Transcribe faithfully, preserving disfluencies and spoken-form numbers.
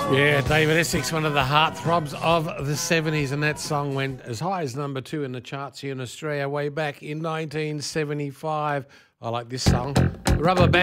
Yeah, David Essex, one of the heartthrobs of the seventies, and that song went as high as number two in the charts here in Australia way back in nineteen seventy-five. I like this song, The Rubber Band.